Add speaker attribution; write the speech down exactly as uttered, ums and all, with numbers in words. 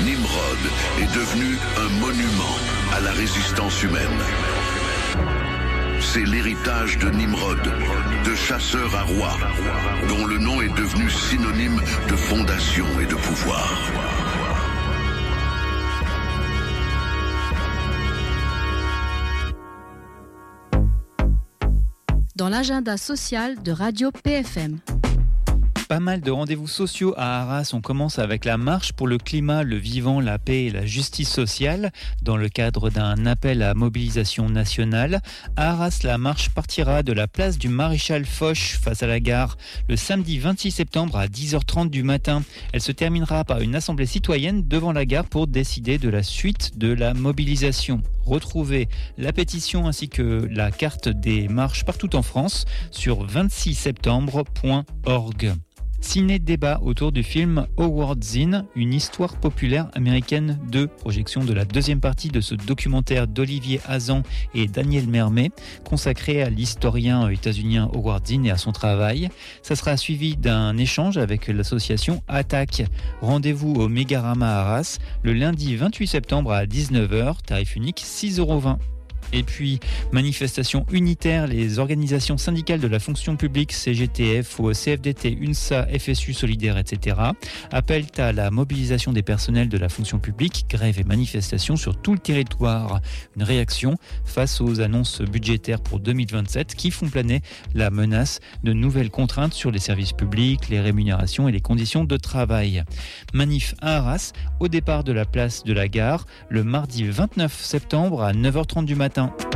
Speaker 1: Nimrod est devenu un monument à la résistance humaine. C'est l'héritage de Nimrod, de chasseur à roi, dont le nom est devenu synonyme de fondation et de pouvoir.
Speaker 2: Dans l'agenda social de Radio P F M.
Speaker 3: Pas mal de rendez-vous sociaux à Arras. On commence avec la marche pour le climat, le vivant, la paix et la justice sociale. Dans le cadre d'un appel à mobilisation nationale, à Arras, la marche partira de la place du Maréchal Foch face à la gare le samedi vingt-six septembre à dix heures trente du matin. Elle se terminera par une assemblée citoyenne devant la gare pour décider de la suite de la mobilisation. Retrouvez la pétition ainsi que la carte des marches partout en France sur vingt-six septembre point org. Ciné-débat autour du film Howard Zinn, une histoire populaire américaine deux, projection de la deuxième partie de ce documentaire d'Olivier Hazan et Daniel Mermet, consacré à l'historien états-unien Howard Zinn et à son travail. Ça sera suivi d'un échange avec l'association Attaque. Rendez-vous au Mégarama Arras le lundi vingt-huit septembre à dix-neuf heures, tarif unique six euros vingt. Et puis, manifestation unitaire, les organisations syndicales de la fonction publique, C G T F, C F D T, UNSA, F S U Solidaire, et cetera, appellent à la mobilisation des personnels de la fonction publique, grève et manifestations sur tout le territoire. Une réaction face aux annonces budgétaires pour deux mille vingt-sept qui font planer la menace de nouvelles contraintes sur les services publics, les rémunérations et les conditions de travail. Manif à Arras, au départ de la place de la gare, le mardi vingt-neuf septembre à neuf heures trente du matin.